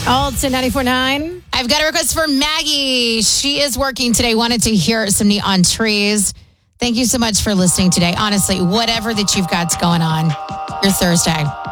Alts at 94.9. I've got a request for Maggie. She is working today. Wanted to hear some neon trees. Thank you so much for listening today. Honestly, whatever that you've got going on, your Thursday.